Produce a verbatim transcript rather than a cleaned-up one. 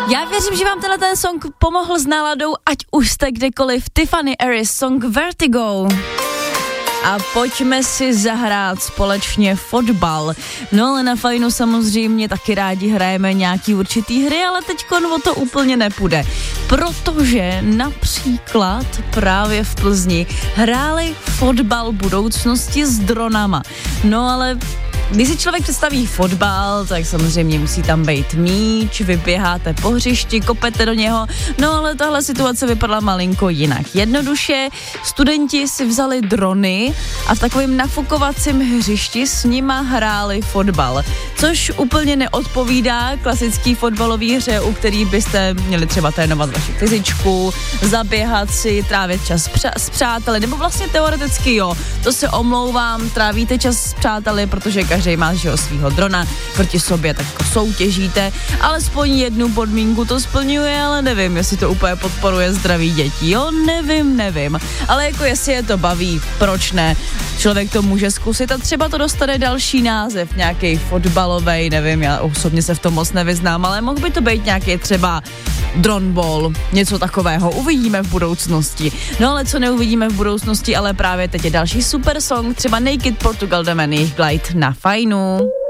Já věřím, že vám tenhle ten song pomohl s náladou, ať už jste kdekoliv. Tiffany Harris, song Vertigo. A pojďme si zahrát společně fotbal. No ale na Fajnu samozřejmě taky rádi hrajeme nějaký určitý hry, ale teďkon o to úplně nepůjde. Protože například právě v Plzni hráli fotbal budoucnosti s dronama. No ale když si člověk představí fotbal, tak samozřejmě musí tam být míč, vyběháte po hřišti, kopete do něho, no ale tahle situace vypadala malinko jinak. Jednoduše studenti si vzali drony a v takovém nafukovacím hřišti s nima hráli fotbal, což úplně neodpovídá klasický fotbalový hře, u který byste měli třeba trénovat vaši fyzičku, zaběhat si, trávit čas přa- s přáteli, nebo vlastně teoreticky jo, to se omlouvám, trávíte čas s přáteli, protože každý má že svýho drona, proti sobě tak jako soutěžíte, alespoň jednu podmínku to splňuje, ale nevím, jestli to úplně podporuje zdraví dětí, jo, nevím, nevím, ale jako jestli je to baví, proč ne, člověk to může zkusit a třeba to dostane další název, nějaký fotbalovej, nevím, já osobně se v tom moc nevyznám, ale mohl by to být nějaký třeba droneball, něco takového, uvidíme v budoucnosti. No ale co neuvidíme v budoucnosti, ale právě teď je další super song, třeba Naked Portugal The Man, jejich Glide na Fajnu.